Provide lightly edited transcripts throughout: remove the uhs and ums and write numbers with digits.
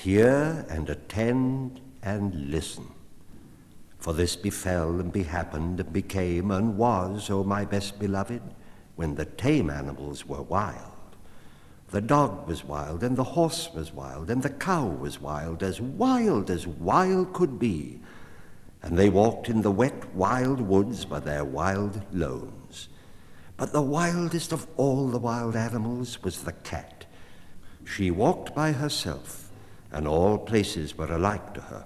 Hear and attend and listen. For this befell and behappened and became and was, O my best beloved, when the tame animals were wild. The dog was wild, and the horse was wild, and the cow was wild as wild could be. And they walked in the wet, wild woods by their wild lones. But the wildest of all the wild animals was the cat. She walked by herself, and all places were alike to her.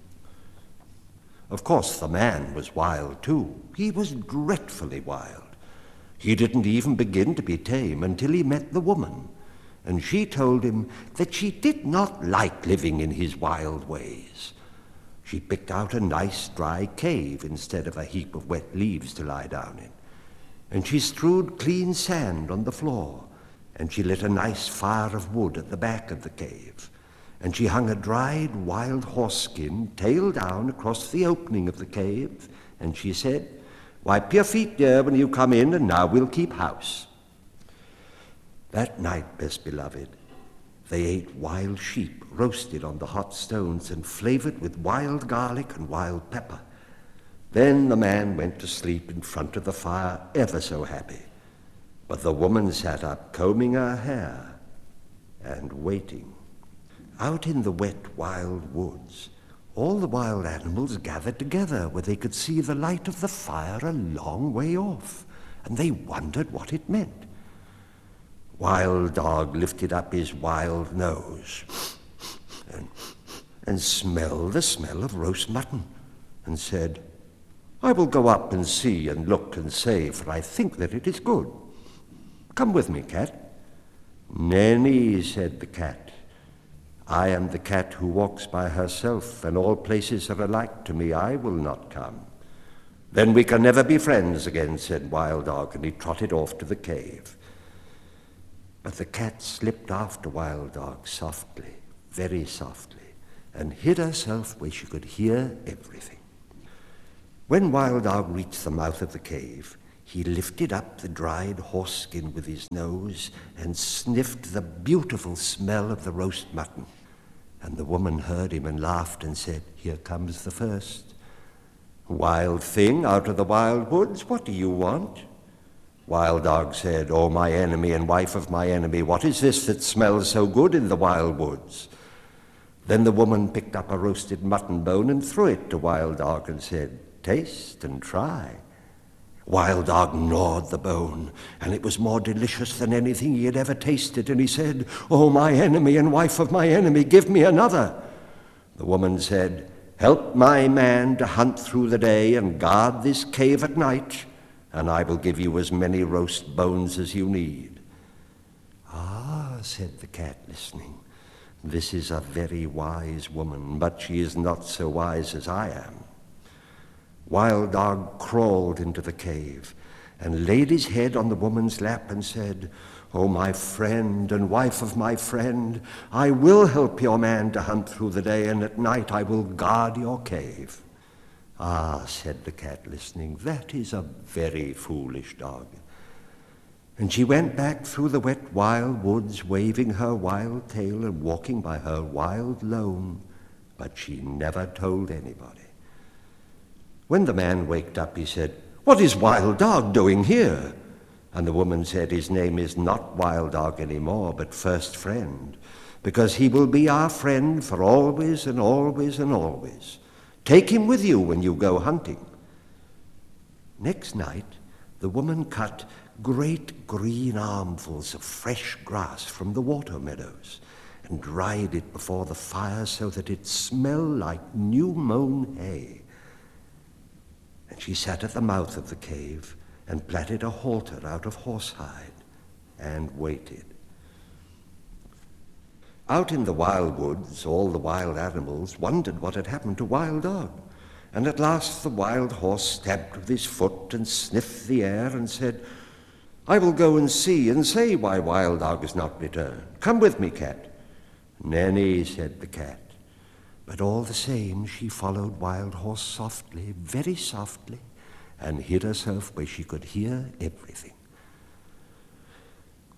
Of course, the man was wild too. He was dreadfully wild. He didn't even begin to be tame until he met the woman, and she told him that she did not like living in his wild ways. She picked out a nice dry cave instead of a heap of wet leaves to lie down in, and she strewed clean sand on the floor, and she lit a nice fire of wood at the back of the cave, and she hung a dried wild horse skin tail down across the opening of the cave, and she said, "Wipe your feet, dear, when you come in, and now we'll keep house." That night, best beloved, they ate wild sheep roasted on the hot stones and flavored with wild garlic and wild pepper. Then the man went to sleep in front of the fire, ever so happy. But the woman sat up, combing her hair and waiting. Out in the wet, wild woods, all the wild animals gathered together where they could see the light of the fire a long way off, and they wondered what it meant. Wild Dog lifted up his wild nose and smelled the smell of roast mutton and said, "I will go up and see and look and say, for I think that it is good. Come with me, cat." "Nanny," said the cat, "I am the cat who walks by herself, and all places are alike to me. I will not come." "Then we can never be friends again," said Wild Dog, and he trotted off to the cave. But the cat slipped after Wild Dog softly, very softly, and hid herself where she could hear everything. When Wild Dog reached the mouth of the cave, he lifted up the dried horse skin with his nose and sniffed the beautiful smell of the roast mutton. And the woman heard him and laughed and said, "Here comes the first. Wild thing out of the wild woods, what do you want?" Wild Dog said, "O my enemy and wife of my enemy, what is this that smells so good in the wild woods?" Then the woman picked up a roasted mutton bone and threw it to Wild Dog and said, "Taste and try." Wild Dog gnawed the bone, and it was more delicious than anything he had ever tasted, and he said, "O my enemy and wife of my enemy, give me another." The woman said, "Help my man to hunt through the day and guard this cave at night, and I will give you as many roast bones as you need." "Ah," said the cat, listening, "this is a very wise woman, but she is not so wise as I am." Wild Dog crawled into the cave and laid his head on the woman's lap and said, "O my friend and wife of my friend, I will help your man to hunt through the day, and at night I will guard your cave." "Ah," said the cat, listening, "that is a very foolish dog." And she went back through the wet wild woods, waving her wild tail and walking by her wild lone, but she never told anybody. When the man waked up, he said, "What is Wild Dog doing here?" And the woman said, "His name is not Wild Dog anymore, but First Friend, because he will be our friend for always and always and always. Take him with you when you go hunting." Next night, the woman cut great green armfuls of fresh grass from the water meadows and dried it before the fire so that it smelled like new-mown hay. And she sat at the mouth of the cave and plaited a halter out of horsehide and waited. Out in the wild woods, all the wild animals wondered what had happened to Wild Dog. And at last the wild horse stamped with his foot and sniffed the air and said, "I will go and see and say why Wild Dog has not returned. Come with me, cat." "Nanny," said the cat. But all the same she followed Wild Horse softly, very softly, and hid herself where she could hear everything.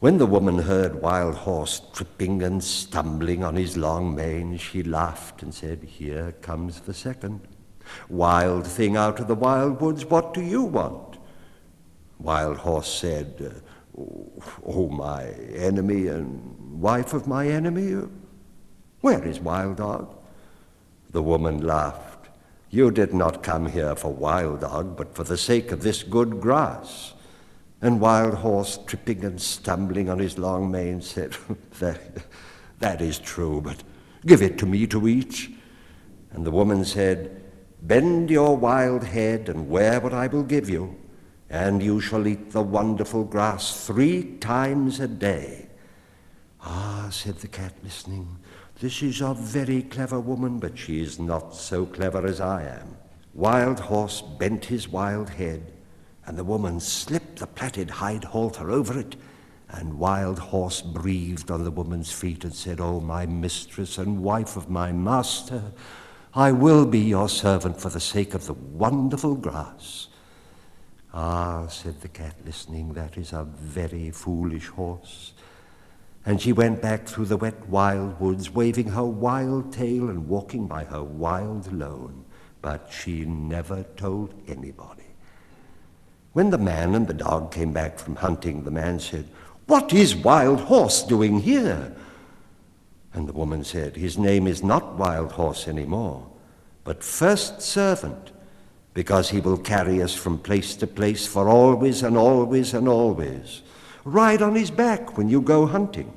When the woman heard Wild Horse tripping and stumbling on his long mane, she laughed and said, "Here comes the second. Wild thing out of the wild woods, what do you want?" Wild Horse said, "Oh, my enemy and wife of my enemy, where is Wild Dog?" The woman laughed. "You did not come here for Wild Dog, but for the sake of this good grass." And Wild Horse, tripping and stumbling on his long mane, said, that is true, but give it to me to eat." And the woman said, "Bend your wild head and wear what I will give you, and you shall eat the wonderful grass 3 times a day." "Ah," said the cat, listening, "this is a very clever woman, but she is not so clever as I am." Wild Horse bent his wild head, and the woman slipped the plaited hide halter over it, and Wild Horse breathed on the woman's feet and said, "Oh, my mistress and wife of my master, I will be your servant for the sake of the wonderful grass." "Ah," said the cat, listening, "that is a very foolish horse." And she went back through the wet wild woods, waving her wild tail and walking by her wild lone, but she never told anybody. When the man and the dog came back from hunting, the man said, "What is Wild Horse doing here?" And the woman said, "His name is not Wild Horse anymore, but First Servant, because he will carry us from place to place for always and always and always. Ride on his back when you go hunting."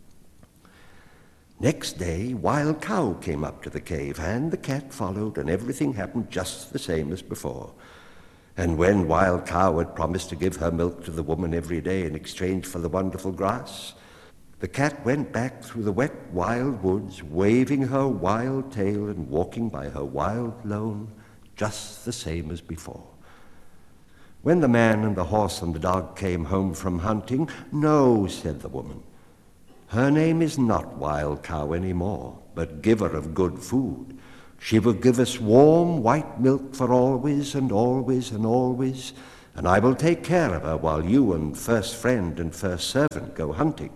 Next day, Wild Cow came up to the cave, and the cat followed, and everything happened just the same as before. And when Wild Cow had promised to give her milk to the woman every day in exchange for the wonderful grass, the cat went back through the wet wild woods, waving her wild tail and walking by her wild lone, just the same as before. When the man and the horse and the dog came home from hunting, "No," said the woman, "her name is not Wild Cow anymore, but Giver of Good Food. She will give us warm white milk for always and always and always, and I will take care of her while you and First Friend and First Servant go hunting."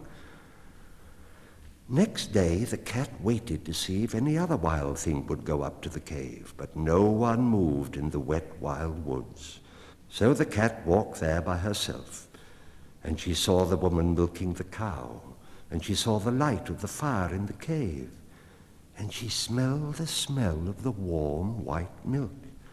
Next day the cat waited to see if any other wild thing would go up to the cave, but no one moved in the wet wild woods. So the cat walked there by herself, and she saw the woman milking the cow, and she saw the light of the fire in the cave, and she smelled the smell of the warm white milk.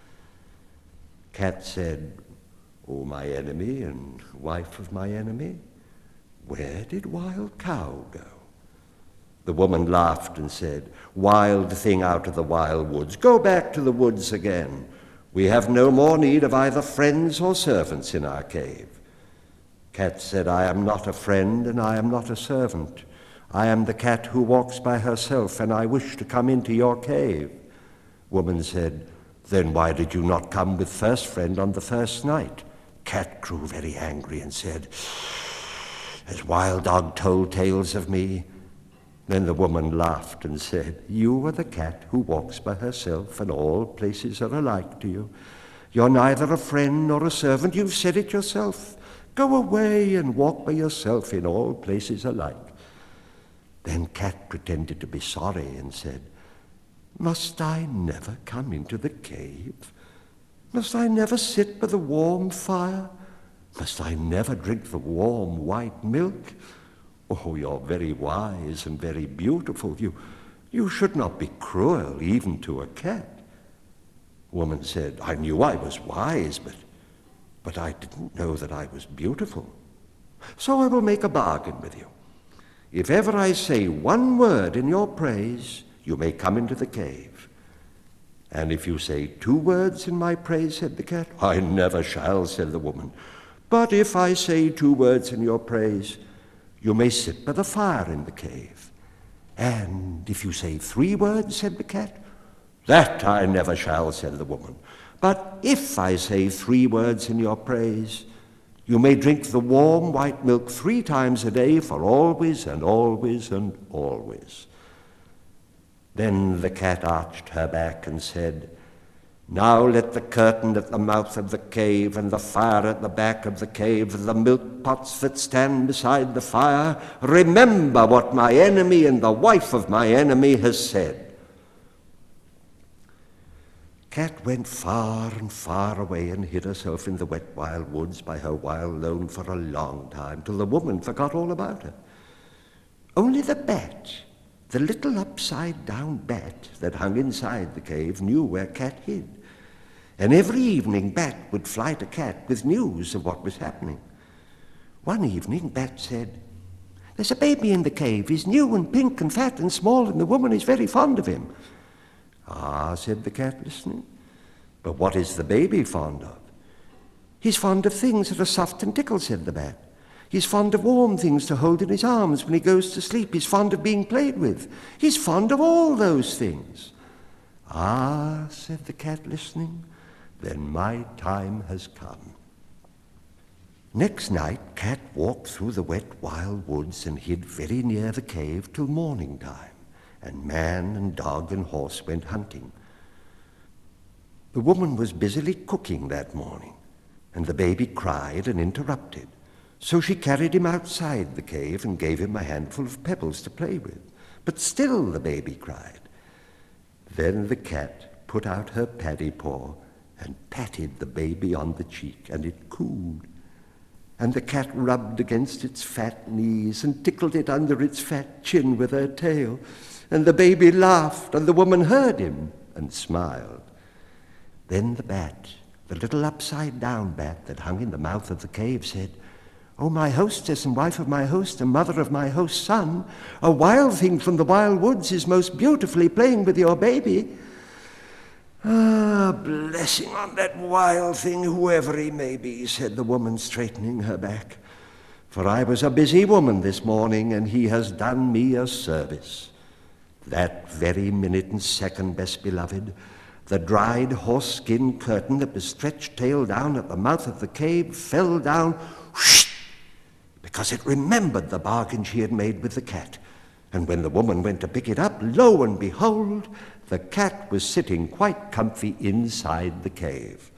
Cat said, "Oh, my enemy and wife of my enemy, where did Wild Cow go?" The woman laughed and said, "Wild thing out of the wild woods, go back to the woods again. We have no more need of either friends or servants in our cave." Cat said, "I am not a friend and I am not a servant. I am the cat who walks by herself, and I wish to come into your cave." Woman said, "Then why did you not come with First Friend on the first night?" Cat grew very angry and said, "Has Wild Dog told tales of me?" Then the woman laughed and said, "You are the cat who walks by herself, and all places are alike to you. You're neither a friend nor a servant. You've said it yourself. Go away and walk by yourself in all places alike." Then Cat pretended to be sorry and said, "Must I never come into the cave? Must I never sit by the warm fire? Must I never drink the warm white milk? Oh, you're very wise and very beautiful. You should not be cruel even to a cat." Woman said, "I knew I was wise, but I didn't know that I was beautiful. So I will make a bargain with you. If ever I say one word in your praise, you may come into the cave. And if you say 2 words in my praise," said the cat. "I never shall," said the woman. "But if I say 2 words in your praise, you may sit by the fire in the cave. And if you say 3 words," said the cat. "That I never shall," said the woman. "But if I say 3 words in your praise, you may drink the warm white milk 3 times a day for always and always and always." Then the cat arched her back and said, Now let the curtain at the mouth of the cave, and the fire at the back of the cave, and the milk pots that stand beside the fire, remember what my enemy and the wife of my enemy has said. Cat went far and far away and hid herself in the wet wild woods by her wild lone for a long time, till the woman forgot all about her. Only the bat, the little upside-down bat that hung inside the cave, knew where Cat hid. And every evening Bat would fly to Cat with news of what was happening. One evening Bat said, "There's a baby in the cave. He's new and pink and fat and small, and the woman is very fond of him." "Ah," said the Cat, listening, "but what is the baby fond of?" "He's fond of things that are soft and tickle," said the Bat. "He's fond of warm things to hold in his arms when he goes to sleep. He's fond of being played with. He's fond of all those things." "Ah," said the Cat, listening, "then my time has come." Next night, Cat walked through the wet wild woods and hid very near the cave till morning time, and man and dog and horse went hunting. The woman was busily cooking that morning, and the baby cried and interrupted. So she carried him outside the cave and gave him a handful of pebbles to play with. But still the baby cried. Then the Cat put out her paddy paw and patted the baby on the cheek, and it cooed. And the Cat rubbed against its fat knees and tickled it under its fat chin with her tail. And the baby laughed, and the woman heard him and smiled. Then the bat, the little upside-down bat that hung in the mouth of the cave, said, "Oh, my hostess and wife of my host and mother of my host's son, a wild thing from the wild woods is most beautifully playing with your baby." "Ah, blessing on that wild thing, whoever he may be," said the woman, straightening her back. "For I was a busy woman this morning, and he has done me a service." That very minute and second, best beloved, the dried horse-skin curtain that was stretched tail down at the mouth of the cave fell down, whoosh, because it remembered the bargain she had made with the Cat. And when the woman went to pick it up, lo and behold, the Cat was sitting quite comfy inside the cave.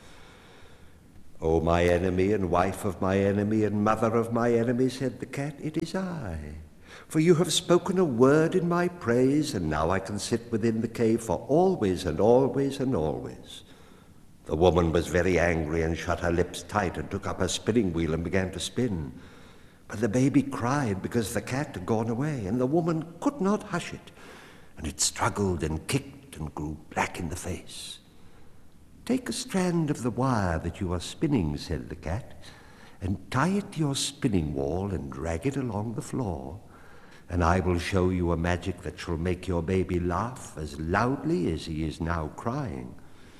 "Oh, my enemy and wife of my enemy and mother of my enemy," said the Cat, "it is I. For you have spoken a word in my praise, and now I can sit within the cave for always and always and always." The woman was very angry and shut her lips tight and took up her spinning wheel and began to spin. But the baby cried because the Cat had gone away, and the woman could not hush it, and it struggled and kicked and grew black in the face. "Take a strand of the wire that you are spinning," said the Cat, "and tie it to your spinning wall and drag it along the floor, and I will show you a magic that shall make your baby laugh as loudly as he is now crying."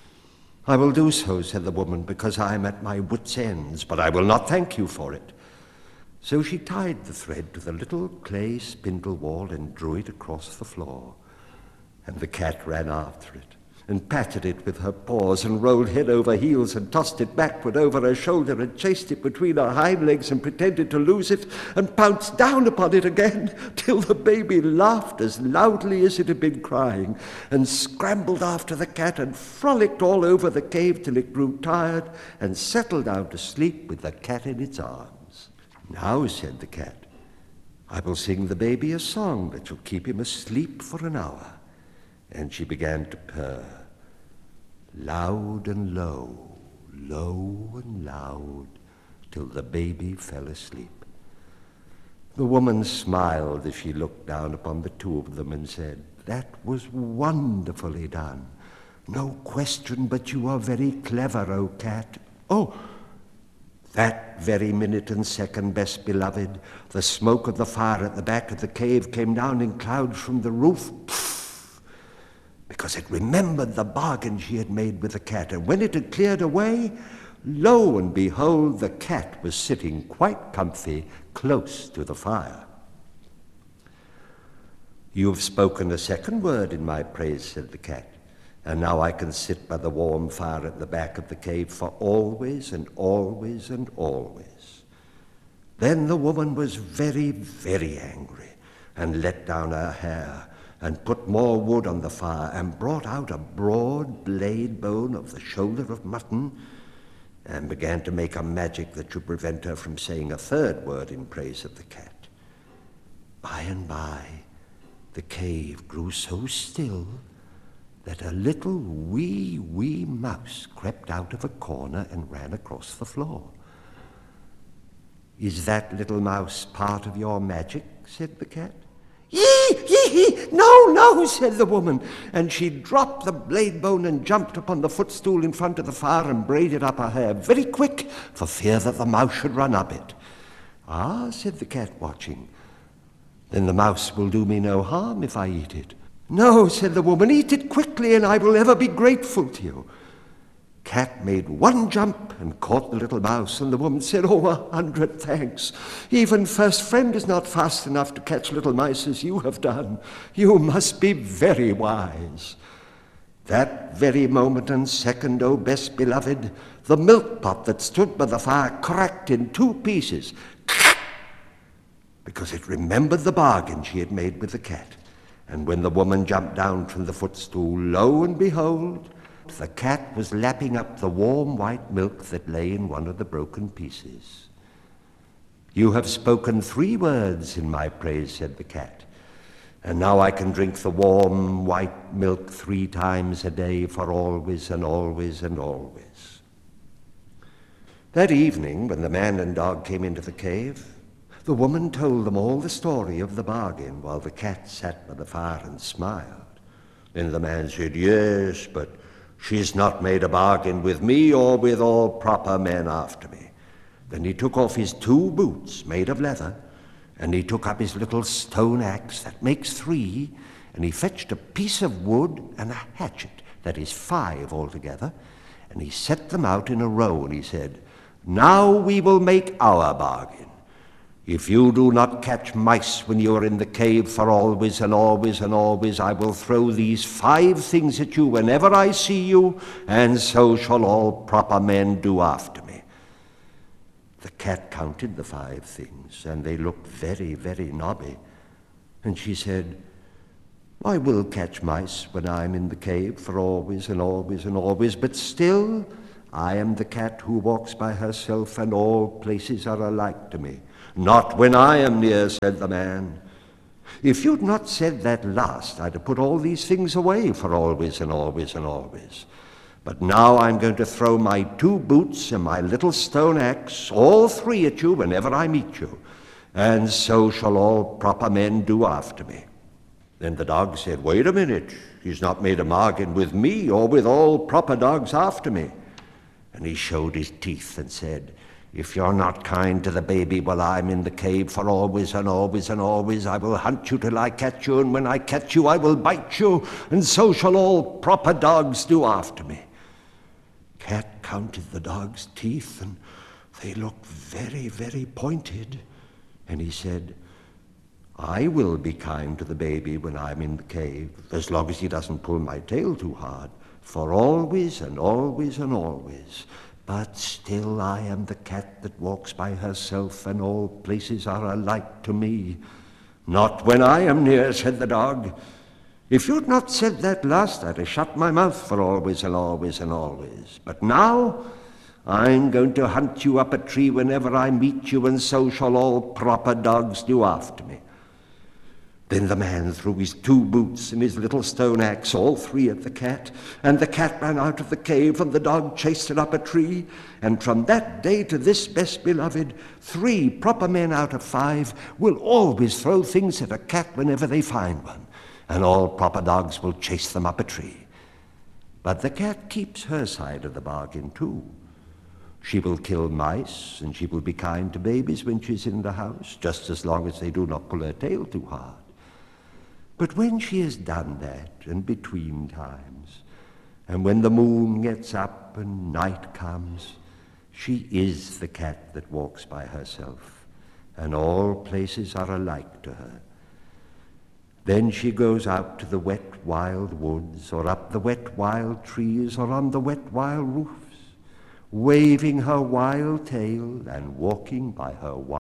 "I will do so," said the woman, "because I am at my wits' ends, but I will not thank you for it." So she tied the thread to the little clay spindle wall and drew it across the floor. And the Cat ran after it and patted it with her paws and rolled head over heels and tossed it backward over her shoulder and chased it between her hind legs and pretended to lose it and pounced down upon it again till the baby laughed as loudly as it had been crying and scrambled after the Cat and frolicked all over the cave till it grew tired and settled down to sleep with the Cat in its arms. "Now," said the Cat, "I will sing the baby a song that shall keep him asleep for an hour." And she began to purr, loud and low, low and loud, till the baby fell asleep. The woman smiled as she looked down upon the two of them and said, "That was wonderfully done. No question but you are very clever, O Cat." "Oh, that very minute and second, best beloved, the smoke of the fire at the back of the cave came down in clouds from the roof, because it remembered the bargain she had made with the Cat. And when it had cleared away, lo and behold, the Cat was sitting quite comfy close to the fire. "You have spoken a second word in my praise," said the Cat, "and now I can sit by the warm fire at the back of the cave for always and always and always." Then the woman was very, very angry and let down her hair and put more wood on the fire, and brought out a broad blade bone of the shoulder of mutton, and began to make a magic that should prevent her from saying a third word in praise of the cat. By and by, the cave grew so still that a little wee mouse crept out of a corner and ran across the floor. "Is that little mouse part of your magic?" said the cat. "Yee! No," said the woman, and she dropped the blade bone and jumped upon the footstool in front of the fire and braided up her hair very quick for fear that the mouse should run up it. "Ah," said the cat, watching, "then the mouse will do me no harm if I eat it." "No," said the woman, "eat it quickly and I will ever be grateful to you." Cat made one jump and caught the little mouse, and the woman said, "Oh, 100 thanks. Even first friend is not fast enough to catch little mice as you have done. You must be very wise." That very moment and second, O best beloved, the milk pot that stood by the fire cracked in 2 pieces, because it remembered the bargain she had made with the cat. And when the woman jumped down from the footstool, lo and behold, the cat was lapping up the warm white milk that lay in one of the broken pieces. "You have spoken 3 words in my praise," said the cat, "and now I can drink the warm white milk 3 times a day for always and always and always." That evening, when the man and dog came into the cave, the woman told them all the story of the bargain while the cat sat by the fire and smiled. Then the man said, "Yes, but she's not made a bargain with me or with all proper men after me." Then he took off his 2 boots made of leather, and he took up his little stone axe that makes 3, and he fetched a piece of wood and a hatchet, that is 5 altogether, and he set them out in a row, and he said, "Now we will make our bargain. If you do not catch mice when you are in the cave for always and always and always, I will throw these 5 things at you whenever I see you, and so shall all proper men do after me." The cat counted the 5 things, and they looked very, very knobby. And she said, "I will catch mice when I am in the cave for always and always and always, but still I am the cat who walks by herself, and all places are alike to me." "Not when I am near," said the man. "If you'd not said that last, I'd have put all these things away for always and always and always. But now I'm going to throw my 2 boots and my little stone axe, all 3 at you whenever I meet you, and so shall all proper men do after me." Then the dog said, "Wait a minute, he's not made a bargain with me or with all proper dogs after me." And he showed his teeth and said, "If you're not kind to the baby while I'm in the cave for always and always and always, I will hunt you till I catch you, and when I catch you I will bite you, and so shall all proper dogs do after me." Cat counted the dog's teeth, and they looked very, very pointed. And he said, "I will be kind to the baby when I'm in the cave, as long as he doesn't pull my tail too hard, for always and always and always. But still I am the cat that walks by herself, and all places are alike to me." "Not when I am near," said the dog. "If you'd not said that last, I'd have shut my mouth for always and always and always. But now I'm going to hunt you up a tree whenever I meet you, and so shall all proper dogs do after me." Then the man threw his 2 boots and his little stone axe, all 3 at the cat, and the cat ran out of the cave, and the dog chased it up a tree. And from that day to this, best beloved, 3 proper men out of 5 will always throw things at a cat whenever they find one, and all proper dogs will chase them up a tree. But the cat keeps her side of the bargain too. She will kill mice, and she will be kind to babies when she's in the house, just as long as they do not pull her tail too hard. But when she has done that, and between times, and when the moon gets up and night comes, she is the cat that walks by herself, and all places are alike to her. Then she goes out to the wet wild woods, or up the wet wild trees, or on the wet wild roofs, waving her wild tail and walking by her wild